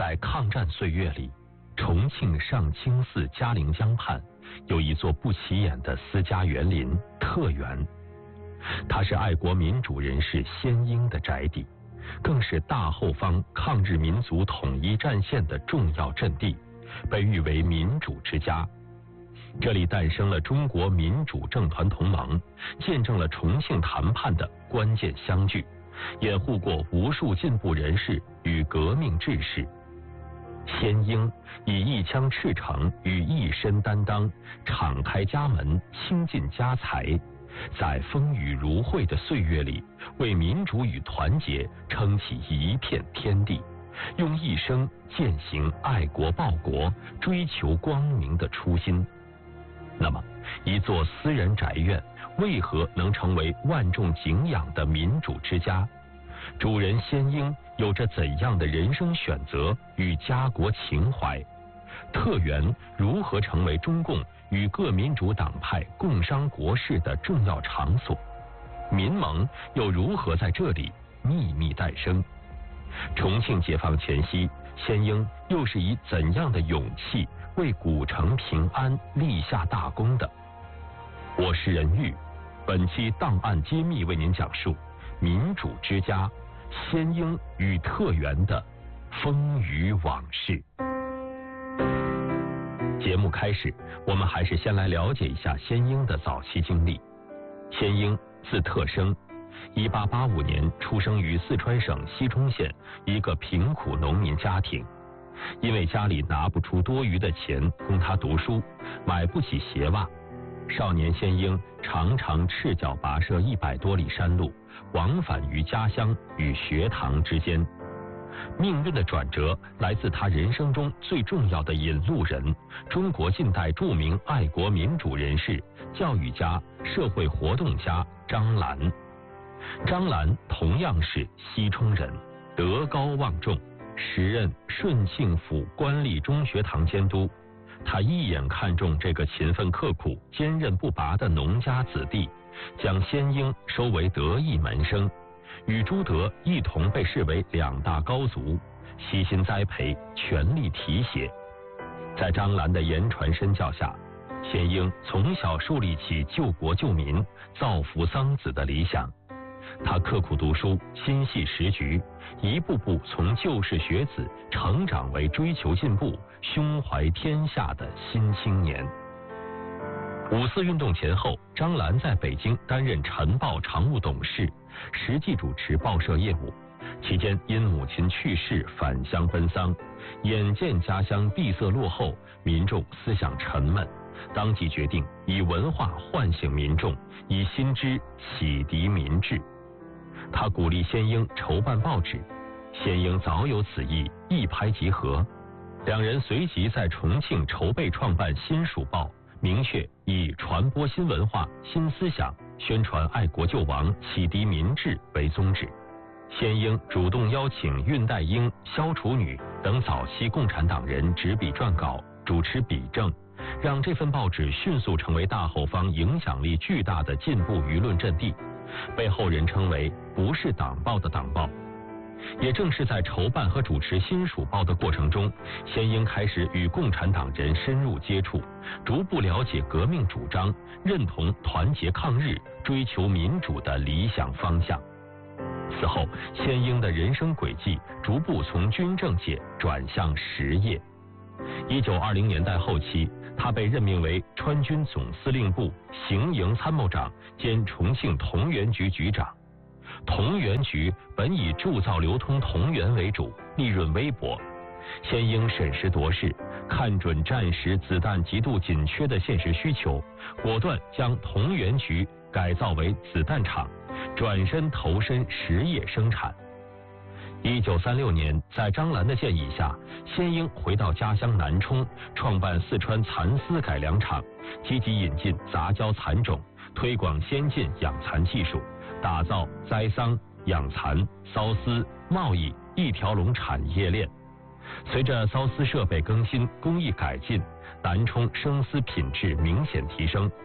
在抗战岁月里，重庆上清寺嘉陵江畔有一座不起眼的私家园林特园，它是爱国民主人士先英的宅邸，更是大后方抗日民族统一战线的重要阵地，被誉为民主之家。这里诞生了中国民主政团同盟，见证了重庆谈判的关键相聚，掩护过无数进步人士与革命志士。先英以一腔赤诚与一身担当，敞开家门，倾尽家财，在风雨如晦的岁月里，为民主与团结撑起一片天地，用一生践行爱国报国、追求光明的初心。那么，一座私人宅院为何能成为万众敬仰的民主之家？主人先英有着怎样的人生选择与家国情怀？特园如何成为中共与各民主党派共商国事的重要场所？民盟又如何在这里秘密诞生？重庆解放前夕，先英又是以怎样的勇气为古城平安立下大功的？我是任玉，本期档案揭秘为您讲述民主之家先英与特园的风雨往事。节目开始，我们还是先来了解一下先英的早期经历。先英字特生，1885年出生于四川省西充县一个贫苦农民家庭。因为家里拿不出多余的钱供他读书，买不起鞋袜，少年先英常常赤脚跋涉100多里山路，往返于家乡与学堂之间。命运的转折来自他人生中最重要的引路人，中国近代著名爱国民主人士、教育家、社会活动家张澜。张澜同样是西充人，德高望重，时任顺庆府官吏中学堂监督。他一眼看中这个勤奋刻苦、坚韧不拔的农家子弟，将先英收为得意门生，与朱德一同被视为2大高足，悉心栽培，全力提携。在张澜的言传身教下，先英从小树立起救国救民、造福桑梓的理想。他刻苦读书，心系时局，一步步从旧式学子成长为追求进步、胸怀天下的新青年。5·4运动前后，张澜在北京担任晨报常务董事，实际主持报社业务。期间因母亲去世返乡奔丧，眼见家乡闭塞落后，民众思想沉闷，当即决定以文化唤醒民众，以新知启迪民智。他鼓励先英筹办报纸，先英早有此意，一拍即合。两人随即在重庆筹备创办《新蜀报》，明确以传播新文化、新思想、宣传爱国救亡、启迪民智为宗旨。先英主动邀请恽代英、萧楚女等早期共产党人执笔撰稿，主持笔政，让这份报纸迅速成为大后方影响力巨大的进步舆论阵地，被后人称为不是党报的党报。也正是在筹办和主持《新蜀报》的过程中，先英开始与共产党人深入接触，逐步了解革命主张，认同团结抗日、追求民主的理想方向。此后，先英的人生轨迹逐步从军政界转向实业。1920年代后期，他被任命为川军总司令部行营参谋长兼重庆铜元局局长。铜元局本以铸造流通铜元为主，利润微薄。先英审时度势，看准战时子弹极度紧缺的现实需求，果断将铜元局改造为子弹厂，转身投身实业生产。1936年，在张澜的建议下，先英回到家乡南充，创办四川蚕丝改良厂，积极引进杂交蚕种，推广先进养蚕技术，打造栽桑、养蚕、缫丝、贸易一条龙产业链。随着缫丝设备更新、工艺改进，南充生丝品质明显提升。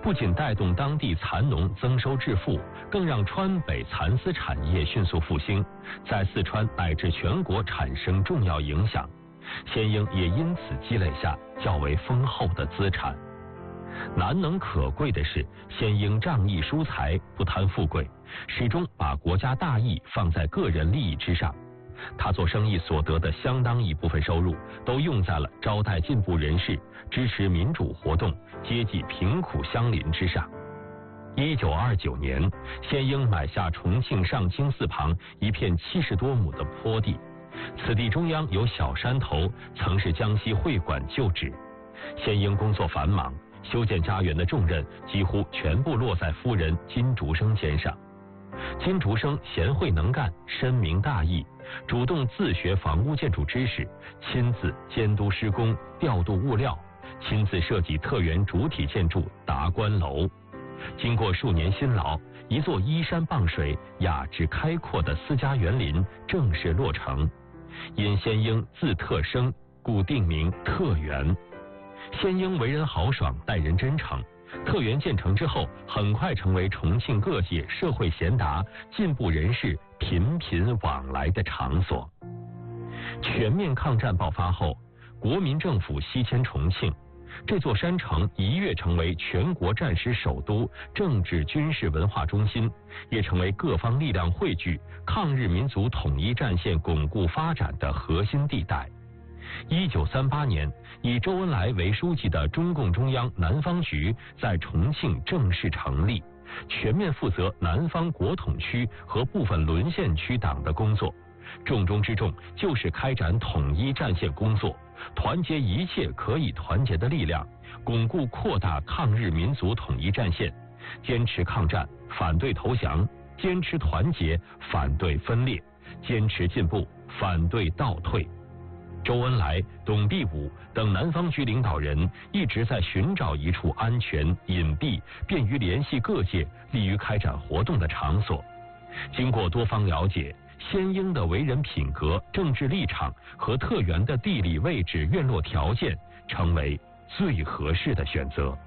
不仅带动当地蚕农增收致富，更让川北蚕丝产业迅速复兴，在四川乃至全国产生重要影响。先英也因此积累下较为丰厚的资产。难能可贵的是，先英仗义疏财，不贪富贵，始终把国家大义放在个人利益之上。他做生意所得的相当一部分收入，都用在了招待进步人士、支持民主活动、接济贫苦乡邻之上。1929年，先英买下重庆上清寺旁一片70多亩的坡地，此地中央有小山头，曾是江西会馆旧址。先英工作繁忙，修建家园的重任几乎全部落在夫人金竹生肩上。金竹生贤惠能干，深明大义，主动自学房屋建筑知识，亲自监督施工、调度物料，亲自设计特园主体建筑达观楼。经过数年辛劳，一座依山傍水、雅致开阔的私家园林正式落成。因先英字特生，故定名特园。先英为人豪爽，待人真诚。特园建成之后，很快成为重庆各界社会贤达、进步人士频频往来的场所。全面抗战爆发后，国民政府西迁重庆，这座山城一跃成为全国战时首都、政治军事文化中心，也成为各方力量汇聚、抗日民族统一战线巩固发展的核心地带。1938年，以周恩来为书记的中共中央南方局在重庆正式成立，全面负责南方国统区和部分沦陷区党的工作，重中之重就是开展统一战线工作，团结一切可以团结的力量，巩固扩大抗日民族统一战线，坚持抗战，反对投降，坚持团结，反对分裂，坚持进步，反对倒退。周恩来、董必武等南方局领导人一直在寻找一处安全、隐蔽、便于联系各界、利于开展活动的场所。经过多方了解，先英的为人品格、政治立场和特园的地理位置、院落条件成为最合适的选择。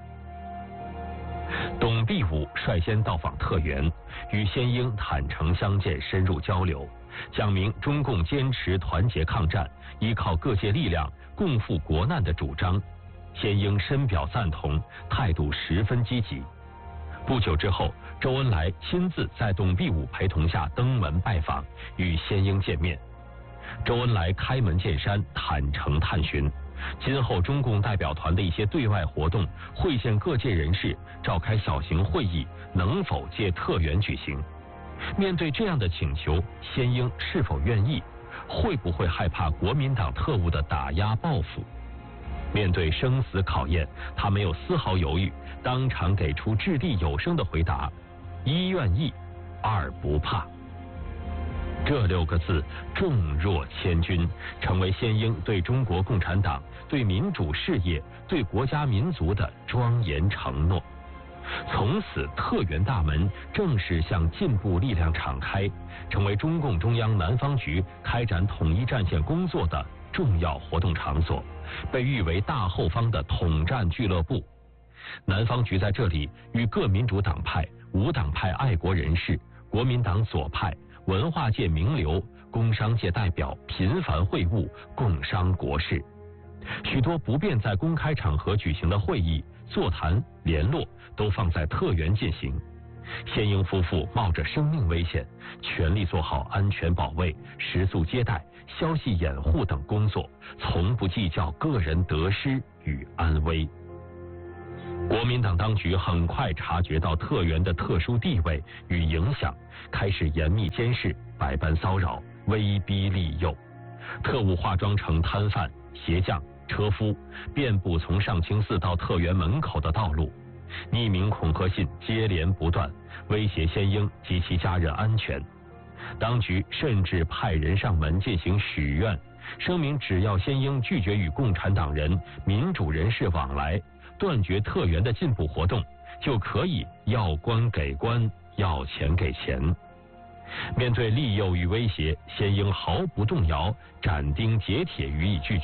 董必武率先到访特园，与先英坦诚相见，深入交流，讲明中共坚持团结抗战、依靠各界力量共赴国难的主张。先英深表赞同，态度十分积极。不久之后，周恩来亲自在董必武陪同下登门拜访，与先英见面。周恩来开门见山，坦诚探询今后中共代表团的一些对外活动，会见各界人士，召开小型会议，能否借特园举行？面对这样的请求，先英是否愿意？会不会害怕国民党特务的打压报复？面对生死考验，他没有丝毫犹豫，当场给出掷地有声的回答：一愿意，二不怕。这6个字重若千钧，成为先英对中国共产党、对民主事业、对国家民族的庄严承诺。从此，特园大门正式向进步力量敞开，成为中共中央南方局开展统一战线工作的重要活动场所，被誉为大后方的统战俱乐部。南方局在这里与各民主党派、无党派爱国人士、国民党左派、文化界名流、工商界代表频繁会晤，共商国事。许多不便在公开场合举行的会议、座谈、联络都放在特园进行。先英夫妇冒着生命危险，全力做好安全保卫、食宿接待、消息掩护等工作，从不计较个人得失与安危。国民党当局很快察觉到特园的特殊地位与影响，开始严密监视，百般骚扰，威逼利诱。特务化妆成摊贩、鞋匠、车夫，遍布从上清寺到特园门口的道路，匿名恐吓信接连不断，威胁先英及其家人安全。当局甚至派人上门进行许愿，声明只要先英拒绝与共产党人、民主人士往来，断绝特园的进步活动，就可以要官给官，要钱给钱。面对利诱与威胁，先英毫不动摇，斩钉截铁予以拒绝，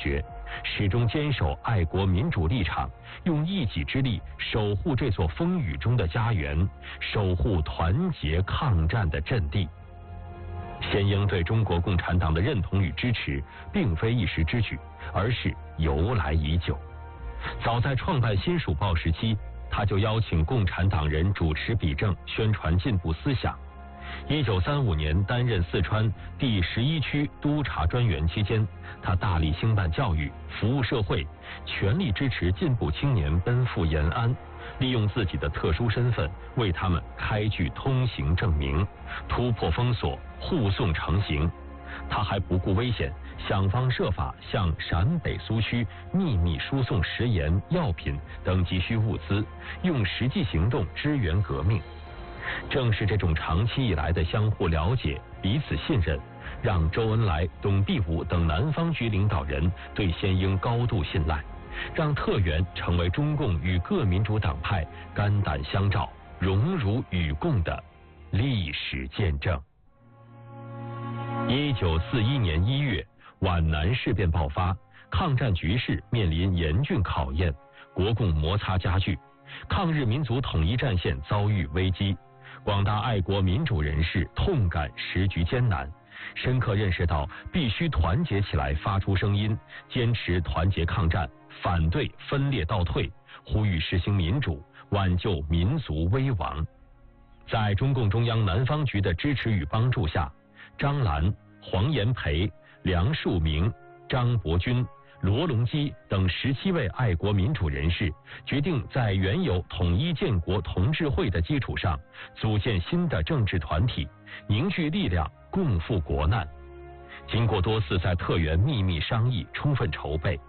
始终坚守爱国民主立场，用一己之力守护这座风雨中的家园，守护团结抗战的阵地。先英对中国共产党的认同与支持，并非一时之举，而是由来已久。早在创办新蜀报时期，他就邀请共产党人主持笔政，宣传进步思想。1935年担任四川第11区督察专员期间，他大力兴办教育，服务社会，全力支持进步青年奔赴延安，利用自己的特殊身份为他们开具通行证明，突破封锁，护送成行。他还不顾危险，想方设法向陕北苏区秘密输送食盐、药品等急需物资，用实际行动支援革命。正是这种长期以来的相互了解、彼此信任，让周恩来、董必武等南方局领导人对先英高度信赖，让特原成为中共与各民主党派肝胆相照、荣辱与共的历史见证。1941年1月，皖南事变爆发，抗战局势面临严峻考验，国共摩擦加剧，抗日民族统一战线遭遇危机。广大爱国民主人士痛感时局艰难，深刻认识到必须团结起来发出声音，坚持团结抗战，反对分裂倒退，呼吁实行民主，挽救民族危亡。在中共中央南方局的支持与帮助下，张澜、黄炎培、梁漱溟、张伯钧、罗隆基等17位爱国民主人士决定在原有统一建国同志会的基础上，组建新的政治团体，凝聚力量，共赴国难。经过多次在特原秘密商议、充分筹备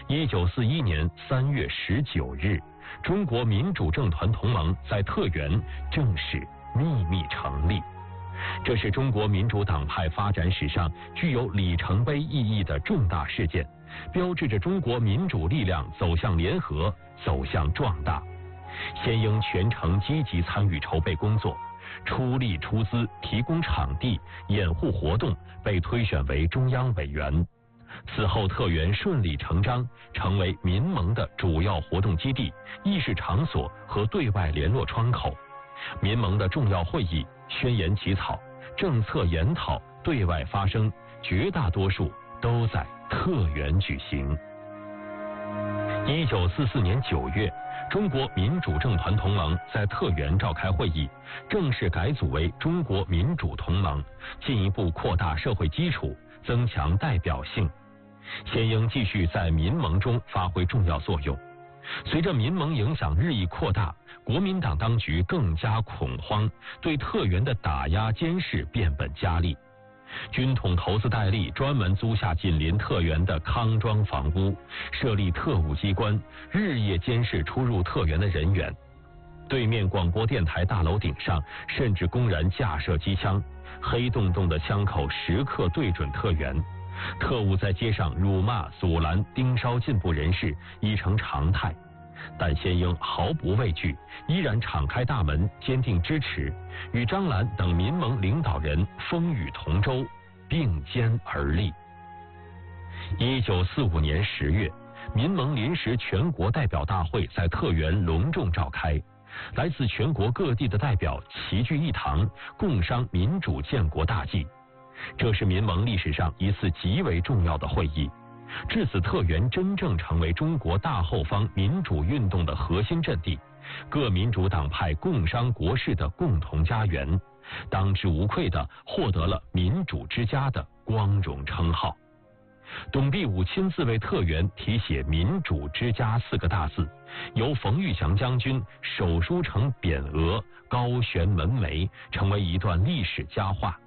，1941年3月19日，中国民主政团同盟在特原正式秘密成立。这是中国民主党派发展史上具有里程碑意义的重大事件，标志着中国民主力量走向联合，走向壮大。先英全程积极参与筹备工作，出力出资提供场地，掩护活动，被推选为中央委员。此后特原顺理成章成为民盟的主要活动基地、议事场所和对外联络窗口。民盟的重要会议、宣言起草、政策研讨、对外发声，绝大多数都在特原举行。1944年9月，中国民主政团同盟在特原召开会议，正式改组为中国民主同盟，进一步扩大社会基础，增强代表性。先英继续在民盟中发挥重要作用。随着民盟影响日益扩大，国民党当局更加恐慌，对特原的打压监视变本加厉。军统投资戴笠专门租下紧邻特原的康庄房屋，设立特务机关，日夜监视出入特原的人员。对面广播电台大楼顶上甚至公然架设机枪，黑洞洞的枪口时刻对准特原。特务在街上辱骂、阻拦、盯梢进步人士已成常态，但先英毫不畏惧，依然敞开大门，坚定支持，与张澜等民盟领导人风雨同舟，并肩而立。1945年10月，民盟临时全国代表大会在特原隆重召开，来自全国各地的代表齐聚一堂，共商民主建国大计。这是民盟历史上一次极为重要的会议，至此特原真正成为中国大后方民主运动的核心阵地，各民主党派共商国事的共同家园，当之无愧地获得了民主之家的光荣称号。董必武亲自为特原题写民主之家4个大字，由冯玉祥将军手书成匾额，高悬门楣，成为一段历史佳话。